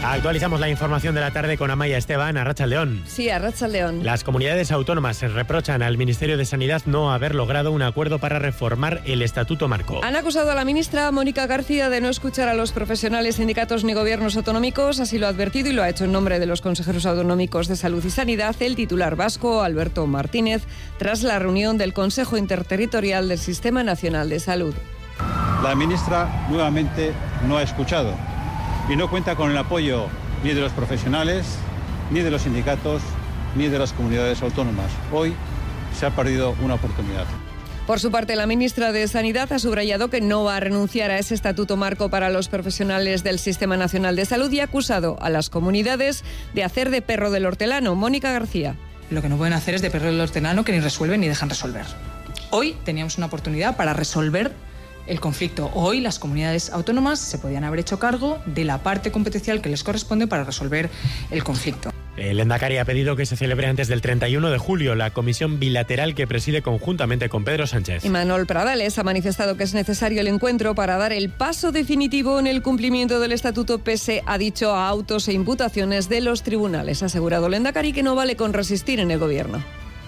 Actualizamos la información de la tarde con Amaya Esteban, Arratsaldeón. Sí, Arratsaldeón. Las comunidades autónomas reprochan al Ministerio de Sanidad no haber logrado un acuerdo para reformar el Estatuto Marco. Han acusado a la ministra Mónica García de no escuchar a los profesionales, sindicatos ni gobiernos autonómicos. Así lo ha advertido y lo ha hecho en nombre de los consejeros autonómicos de Salud y Sanidad el titular vasco, Alberto Martínez, tras la reunión del Consejo Interterritorial del Sistema Nacional de Salud. La ministra nuevamente no ha escuchado y no cuenta con el apoyo ni de los profesionales, ni de los sindicatos, ni de las comunidades autónomas. Hoy se ha perdido una oportunidad. Por su parte, la ministra de Sanidad ha subrayado que no va a renunciar a ese estatuto marco para los profesionales del Sistema Nacional de Salud y ha acusado a las comunidades de hacer de perro del hortelano. Mónica García. Lo que no pueden hacer es de perro del hortelano que ni resuelven ni dejan resolver. Hoy teníamos una oportunidad para resolver el conflicto. Hoy las comunidades autónomas se podían haber hecho cargo de la parte competencial que les corresponde para resolver el conflicto. El Lehendakari ha pedido que se celebre antes del 31 de julio la comisión bilateral que preside conjuntamente con Pedro Sánchez. Imanol Pradales ha manifestado que es necesario el encuentro para dar el paso definitivo en el cumplimiento del Estatuto pese, ha dicho, a autos e imputaciones de los tribunales. Ha asegurado el Lehendakari que no vale con resistir en el gobierno.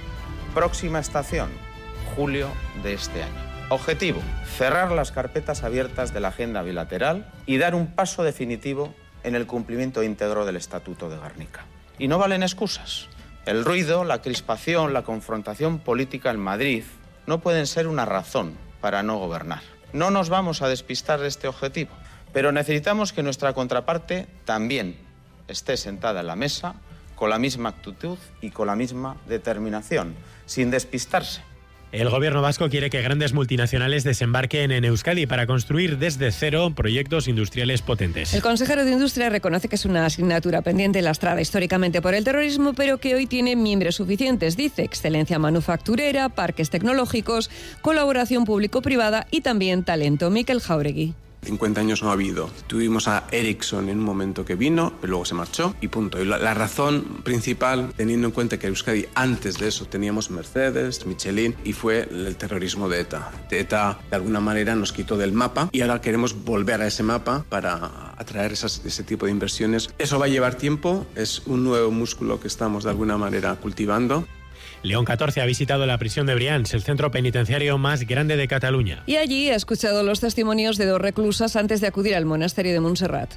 Próxima estación, julio de este año. Objetivo, cerrar las carpetas abiertas de la agenda bilateral y dar un paso definitivo en el cumplimiento íntegro del Estatuto de Gernika. Y no valen excusas. El ruido, la crispación, la confrontación política en Madrid no pueden ser una razón para no gobernar. No nos vamos a despistar de este objetivo, pero necesitamos que nuestra contraparte también esté sentada en la mesa con la misma actitud y con la misma determinación, sin despistarse. El gobierno vasco quiere que grandes multinacionales desembarquen en Euskadi para construir desde cero proyectos industriales potentes. El consejero de Industria reconoce que es una asignatura pendiente lastrada históricamente por el terrorismo, pero que hoy tiene mimbres suficientes. Dice excelencia manufacturera, parques tecnológicos, colaboración público-privada y también talento. Mikel Jauregui. 50 años no ha habido. Tuvimos a Ericsson en un momento que vino, pero luego se marchó y punto. Y la razón principal, teniendo en cuenta que en Euskadi antes de eso teníamos Mercedes, Michelin y fue el terrorismo de ETA. ETA de alguna manera nos quitó del mapa y ahora queremos volver a ese mapa para atraer ese tipo de inversiones. Eso va a llevar tiempo, es un nuevo músculo que estamos de alguna manera cultivando. León XIV ha visitado la prisión de Brians, el centro penitenciario más grande de Cataluña. Y allí ha escuchado los testimonios de 2 reclusas antes de acudir al monasterio de Montserrat.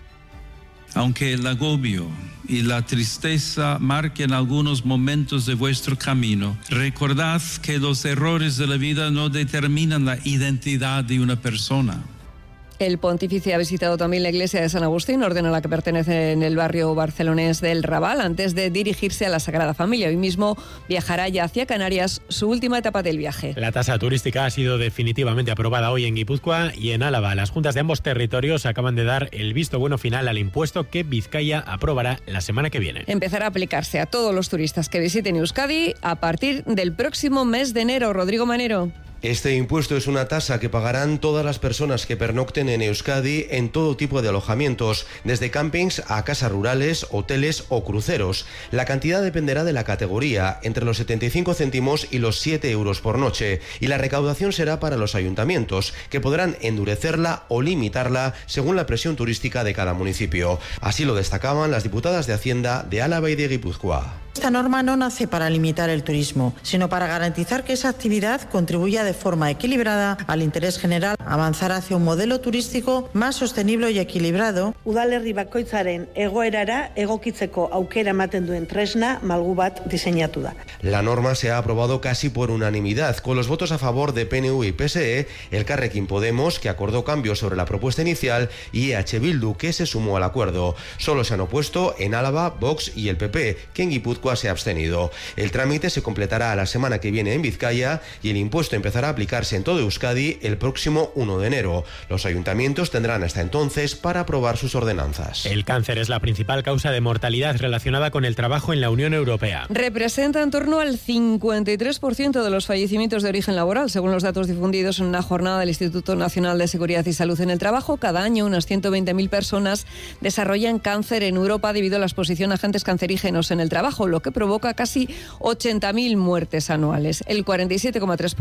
Aunque el agobio y la tristeza marquen algunos momentos de vuestro camino, recordad que los errores de la vida no determinan la identidad de una persona. El pontífice ha visitado también la iglesia de San Agustín, orden a la que pertenece en el barrio barcelonés del Raval, antes de dirigirse a la Sagrada Familia. Hoy mismo viajará ya hacia Canarias, su última etapa del viaje. La tasa turística ha sido definitivamente aprobada hoy en Guipúzcoa y en Álava. Las juntas de ambos territorios acaban de dar el visto bueno final al impuesto que Vizcaya aprobará la semana que viene. Empezará a aplicarse a todos los turistas que visiten Euskadi a partir del próximo mes de enero. Rodrigo Manero. Este impuesto es una tasa que pagarán todas las personas que pernocten en Euskadi en todo tipo de alojamientos, desde campings a casas rurales, hoteles o cruceros. La cantidad dependerá de la categoría, entre los 75 céntimos y los 7 euros por noche, y la recaudación será para los ayuntamientos, que podrán endurecerla o limitarla según la presión turística de cada municipio. Así lo destacaban las diputadas de Hacienda de Álava y de Guipúzcoa. Esta norma no nace para limitar el turismo, sino para garantizar que esa actividad contribuya de forma equilibrada al interés general, avanzar hacia un modelo turístico más sostenible y equilibrado. Udalerri bakoitzaren egoerara egokitzeko aukera ematen duen tresna malgu bat diseinatu da. La norma se ha aprobado casi por unanimidad, con los votos a favor de PNV y PSE, Elkarrekin Podemos, que acordó cambios sobre la propuesta inicial, y EH Bildu, que se sumó al acuerdo. Solo se han opuesto en Álava, Vox y el PP, que en Guipúzcoa se ha abstenido. El trámite se completará la semana que viene en Vizcaya y el impuesto empezará a aplicarse en todo Euskadi el próximo 1 de enero. Los ayuntamientos tendrán hasta entonces para aprobar sus ordenanzas. El cáncer es la principal causa de mortalidad relacionada con el trabajo en la Unión Europea. Representa en torno al 53% de los fallecimientos de origen laboral, según los datos difundidos en una jornada del Instituto Nacional de Seguridad y Salud en el Trabajo. Cada año unas 120.000 personas desarrollan cáncer en Europa debido a la exposición a agentes cancerígenos en el trabajo, lo que provoca casi 80.000 muertes anuales. El 47,3% de las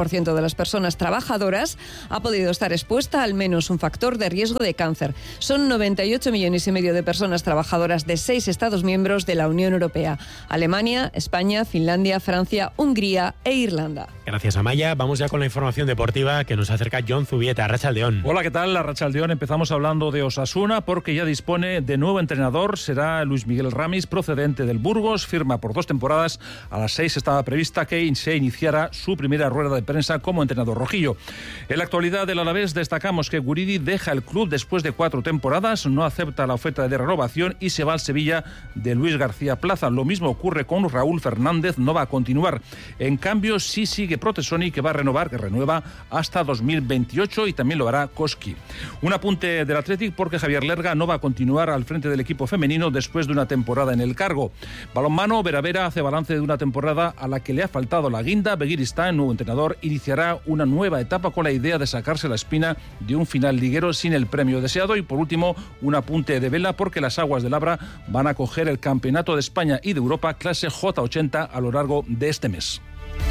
las personas trabajadoras ha podido estar expuesta a al menos un factor de riesgo de cáncer. Son 98,5 millones de personas trabajadoras de 6 Estados miembros de la Unión Europea: Alemania, España, Finlandia, Francia, Hungría e Irlanda. Gracias, Amaya. Vamos ya con la información deportiva que nos acerca Jon Zubieta. Arratsaldeón. Hola, ¿qué tal? Arratsaldeón. Empezamos hablando de Osasuna porque ya dispone de nuevo entrenador. Será Luis Miguel Ramis, procedente del Burgos. Firma por 2 temporadas. A las 6 estaba prevista que se iniciara su primera rueda de prensa como entrenador rojillo. En la actualidad del Alavés destacamos que Guridi deja el club después de 4 temporadas, no acepta la oferta de renovación y se va al Sevilla de Luis García Plaza. Lo mismo ocurre con Raúl Fernández, no va a continuar. En cambio, sí sigue Protesoni, que renueva hasta 2028, y también lo hará Koski. Un apunte del Athletic porque Javier Lerga no va a continuar al frente del equipo femenino después de una temporada en el cargo. Balonmano, Vera hace balance de una temporada a la que le ha faltado la guinda. Beguiristán, nuevo entrenador, iniciará una nueva etapa con la idea de sacarse la espina de un final liguero sin el premio deseado. Y por último, un apunte de Vela porque las Aguas del Abra van a coger el Campeonato de España y de Europa clase J80 a lo largo de este mes.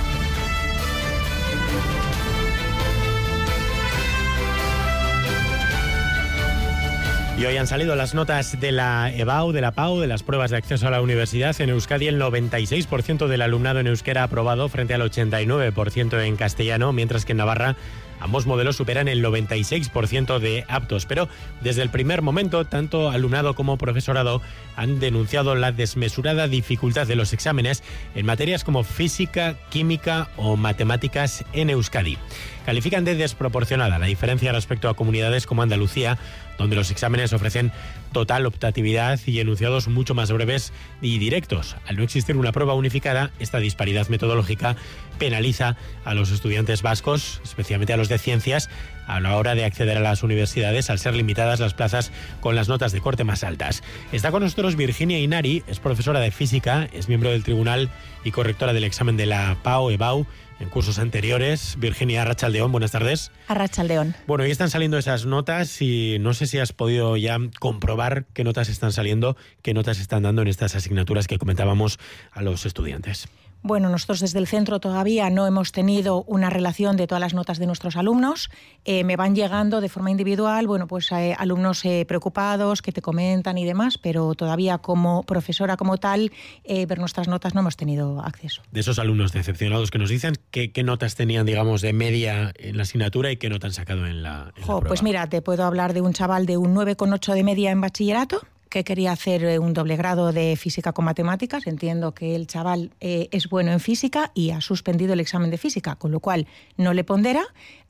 Y hoy han salido las notas de la EBAU, de la PAU, de las pruebas de acceso a la universidad. En Euskadi el 96% del alumnado en euskera ha aprobado frente al 89% en castellano, mientras que en Navarra ambos modelos superan el 96% de aptos. Pero desde el primer momento, tanto alumnado como profesorado han denunciado la desmesurada dificultad de los exámenes en materias como física, química o matemáticas en Euskadi. Califican de desproporcionada la diferencia respecto a comunidades como Andalucía, donde los exámenes ofrecen total optatividad y enunciados mucho más breves y directos. Al no existir una prueba unificada, esta disparidad metodológica penaliza a los estudiantes vascos, especialmente a los de ciencias, a la hora de acceder a las universidades, al ser limitadas las plazas con las notas de corte más altas. Está con nosotros Virginia Inari, es profesora de física, es miembro del tribunal y correctora del examen de la PAO, EBAU, en cursos anteriores. Virginia, arratsaldeón, buenas tardes. Arratsaldeón. Bueno, hoy están saliendo esas notas y no sé si has podido ya comprobar qué notas están saliendo, qué notas están dando en estas asignaturas que comentábamos a los estudiantes. Bueno, nosotros desde el centro todavía no hemos tenido una relación de todas las notas de nuestros alumnos. Me van llegando de forma individual, alumnos preocupados que te comentan y demás, pero todavía como profesora como tal, ver nuestras notas no hemos tenido acceso. De esos alumnos decepcionados que nos dicen, ¿qué notas tenían, digamos, de media en la asignatura y qué nota han sacado en la prueba? Pues mira, te puedo hablar de un chaval de un 9,8 de media en bachillerato, que quería hacer un doble grado de física con matemáticas. Entiendo que el chaval es bueno en física y ha suspendido el examen de física, con lo cual no le pondera,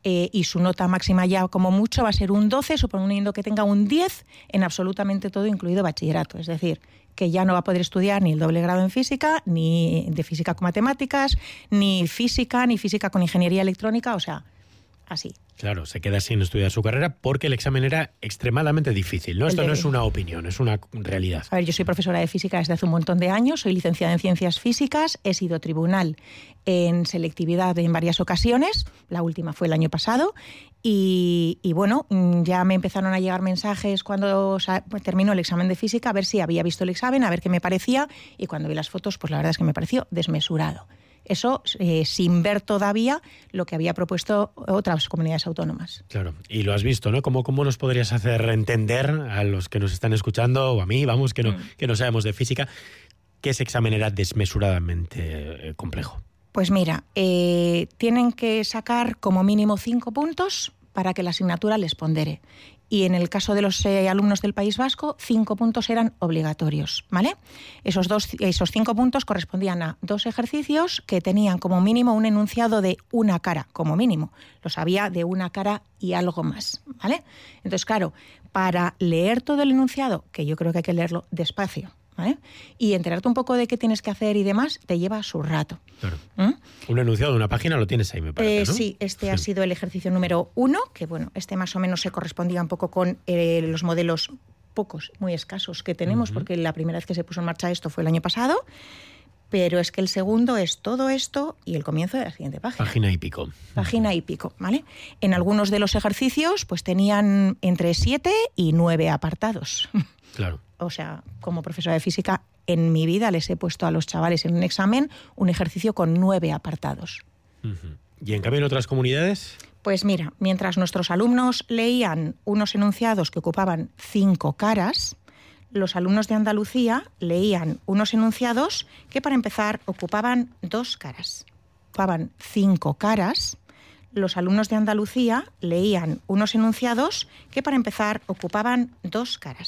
y su nota máxima ya como mucho va a ser un 12, suponiendo que tenga un 10 en absolutamente todo, incluido bachillerato. Es decir, que ya no va a poder estudiar ni el doble grado en física, ni de física con matemáticas, ni física con ingeniería electrónica, o sea, así. Claro, se queda sin estudiar su carrera porque el examen era extremadamente difícil, ¿no? Esto no es una opinión, es una realidad. A ver, yo soy profesora de física desde hace un montón de años, soy licenciada en Ciencias Físicas, he sido tribunal en selectividad en varias ocasiones, la última fue el año pasado, y bueno, ya me empezaron a llegar mensajes cuando terminó el examen de física, a ver si había visto el examen, a ver qué me parecía, y cuando vi las fotos, pues la verdad es que me pareció desmesurado. Eso sin ver todavía lo que había propuesto otras comunidades autónomas. Claro, y lo has visto, ¿no? ¿Cómo nos podrías hacer entender a los que nos están escuchando, o a mí, vamos, que no sabemos de física, que ese examen era desmesuradamente complejo? Pues mira, tienen que sacar como mínimo 5 puntos para que la asignatura les pondere. Y en el caso de los alumnos del País Vasco, 5 puntos eran obligatorios, ¿vale? Esos 5 puntos correspondían a 2 ejercicios que tenían como mínimo un enunciado de una cara, como mínimo. Los había de una cara y algo más, ¿vale? Entonces, claro, para leer todo el enunciado, que yo creo que hay que leerlo despacio, ¿vale? Y enterarte un poco de qué tienes que hacer y demás, te lleva su rato. Claro. Un enunciado de una página lo tienes ahí, me parece, ¿no? Sí, ha sido el ejercicio número 1, que bueno, más o menos se correspondía un poco con los modelos pocos, muy escasos que tenemos, porque la primera vez que se puso en marcha esto fue el año pasado, pero es que el segundo es todo esto y el comienzo de la siguiente página. Página y pico. Página y pico, ¿vale? En algunos de los ejercicios pues tenían entre 7 y 9 apartados. Claro. O sea, como profesora de física, en mi vida les he puesto a los chavales en un examen un ejercicio con 9 apartados. ¿Y en cambio en otras comunidades? Pues mira, mientras nuestros alumnos leían unos enunciados que ocupaban 5 caras, los alumnos de Andalucía leían unos enunciados que, para empezar, ocupaban 2 caras. Ocupaban 5 caras. Los alumnos de Andalucía leían unos enunciados que, para empezar, ocupaban 2 caras.